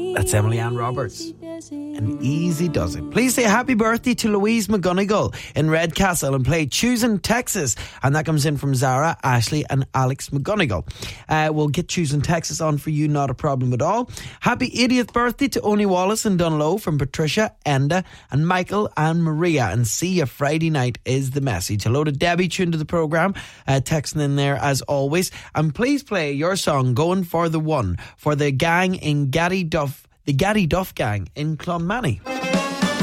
That's Emily Ann Roberts. And easy does it. Please say happy birthday to Louise McGonigal in Redcastle and play Choosing Texas. And that comes in from Zara, Ashley and Alex McGonigal. We'll get Choosing Texas on for you, not a problem at all. Happy 80th birthday to Oni Wallace and Dunlow from Patricia, Enda and Michael and Maria. And see you Friday night is the message. Hello to Debbie, tuned to the programme, texting in there as always. And please play your song Going for the One for the gang in Gaddy Duff. The Gaddy Duff gang in Clonmany.